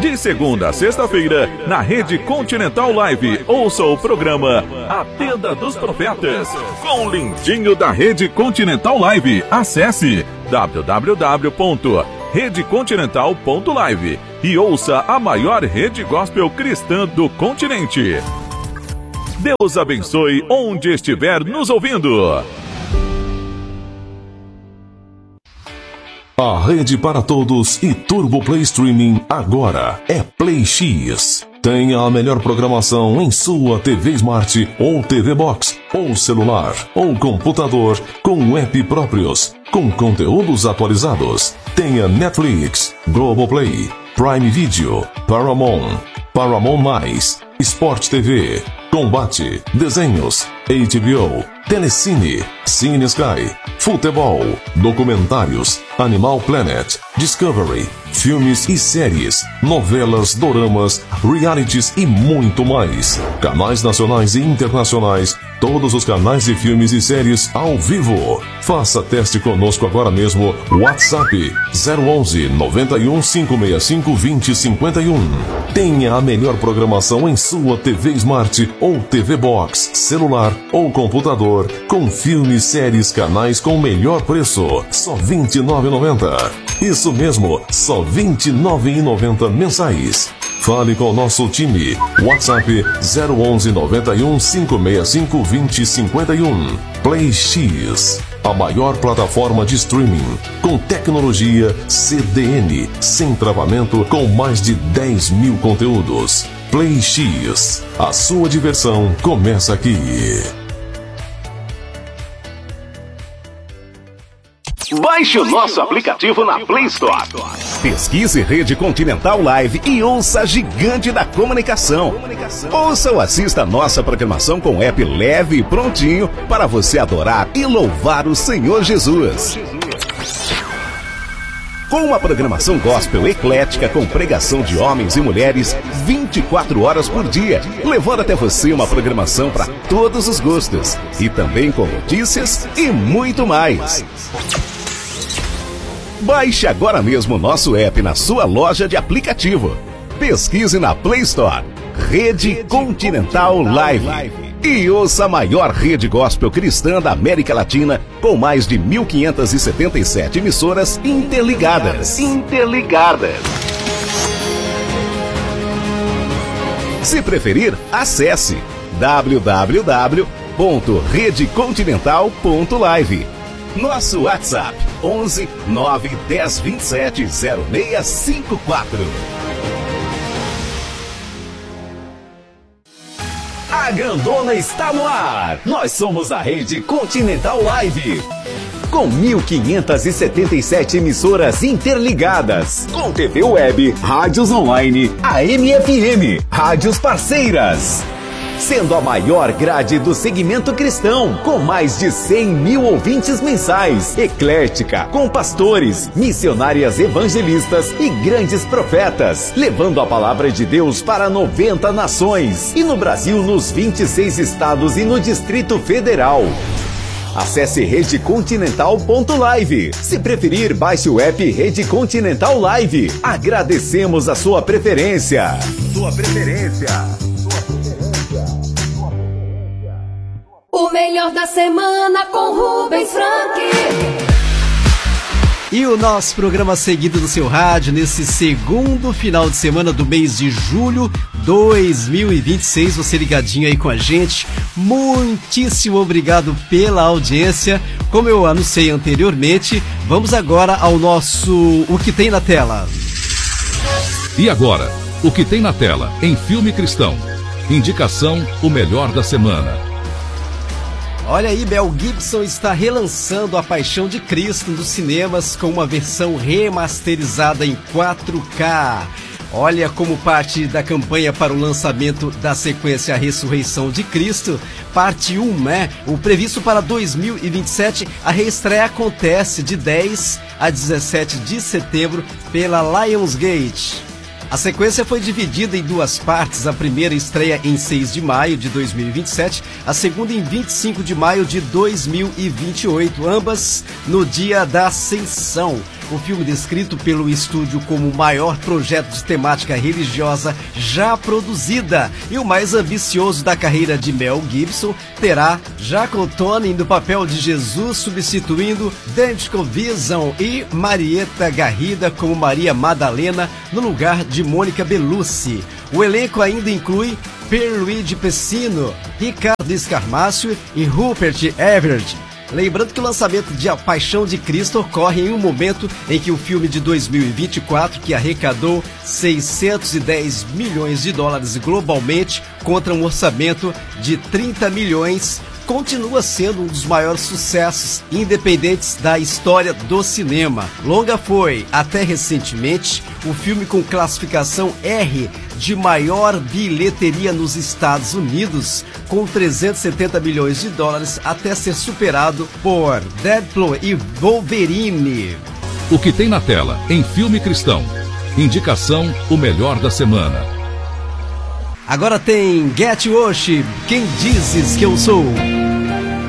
De segunda a sexta-feira, na Rede Continental Live, ouça o programa A Tenda dos Profetas, com o lindinho da Rede Continental Live. Acesse www.redecontinental.live e ouça a maior rede gospel cristã do continente. Deus abençoe onde estiver nos ouvindo. A rede para todos e Turbo Play Streaming agora é Play X. Tenha a melhor programação em sua TV Smart ou TV Box, ou celular, ou computador, com app próprios, com conteúdos atualizados. Tenha Netflix, Globoplay, Prime Video, Paramount, Paramount+, Sport TV, Combate, Desenhos, HBO, Telecine, Cine Sky, Futebol, Documentários, Animal Planet, Discovery, filmes e séries, novelas, doramas, realities e muito mais. Canais nacionais e internacionais, todos os canais de filmes e séries ao vivo. Faça teste conosco agora mesmo. WhatsApp 011 91 565 2051. Tenha a melhor programação em sua TV Smart ou TV Box, celular ou computador, com filmes, séries, canais com o melhor preço. Só R$ 29,90. Isso mesmo, só R$ 29,90 mensais. Fale com o nosso time. WhatsApp 011 91 565 2051. Play X, a maior plataforma de streaming com tecnologia CDN, sem travamento, com mais de 10 mil conteúdos. Play X, a sua diversão começa aqui. Baixe o nosso aplicativo na Play Store. Pesquise Rede Continental Live e ouça a gigante da comunicação. Ouça ou assista a nossa programação com app leve e prontinho para você adorar e louvar o Senhor Jesus. Com uma programação gospel eclética com pregação de homens e mulheres 24 horas por dia, levando até você uma programação para todos os gostos. E também com notícias e muito mais. Baixe agora mesmo o nosso app na sua loja de aplicativo. Pesquise na Play Store Rede Continental Live e ouça a maior rede gospel cristã da América Latina, com mais de 1.577 emissoras interligadas. Se preferir, acesse www.redecontinental.live. Nosso WhatsApp 11 9 10 27 0654. A grandona está no ar. Nós somos a Rede Continental Live, com 1.577 emissoras interligadas, com TV web, rádios online, AM e FM, rádios parceiras, sendo a maior grade do segmento cristão, com mais de 100 mil ouvintes mensais, eclética, com pastores, missionárias evangelistas e grandes profetas, levando a palavra de Deus para 90 nações, e no Brasil, nos 26 estados e no Distrito Federal. Acesse redecontinental.live. Se preferir, baixe o app Rede Continental Live. Agradecemos a sua preferência. O melhor da semana com Rubens Frank. E o nosso programa seguido do seu rádio nesse segundo final de semana do mês de julho 2026. Você ligadinho aí com a gente. Muitíssimo obrigado pela audiência. Como eu anunciei anteriormente, vamos agora ao nosso O Que Tem na Tela. E agora, O Que Tem na Tela, em filme cristão. Indicação, o melhor da semana. Olha aí, Mel Gibson está relançando A Paixão de Cristo nos cinemas com uma versão remasterizada em 4K. Olha, como parte da campanha para o lançamento da sequência A Ressurreição de Cristo, parte 1, o previsto para 2027, a reestreia acontece de 10 a 17 de setembro pela Lionsgate. A sequência foi dividida em duas partes, a primeira estreia em 6 de maio de 2027, a segunda em 25 de maio de 2028, ambas no dia da Ascensão. o filme descrito pelo estúdio como o maior projeto de temática religiosa já produzida e o mais ambicioso da carreira de Mel Gibson, terá Jaco Tony no papel de Jesus, substituindo Dante Vision, e Marieta Garrida como Maria Madalena no lugar de Mônica Bellucci. O elenco ainda inclui Pierluigi Pessino, Ricardo Scarmácio e Rupert Everett. Lembrando que o lançamento de A Paixão de Cristo ocorre em um momento em que o filme de 2024, que arrecadou 610 milhões de dólares globalmente contra um orçamento de 30 milhões, continua sendo um dos maiores sucessos independentes da história do cinema. Longa foi, até recentemente, o filme com classificação R de maior bilheteria nos Estados Unidos, com 370 milhões de dólares, até ser superado por Deadpool e Wolverine. O que tem na tela em filme cristão. Indicação, o melhor da semana. Agora tem Get Worship, Quem Dizes Que Eu Sou.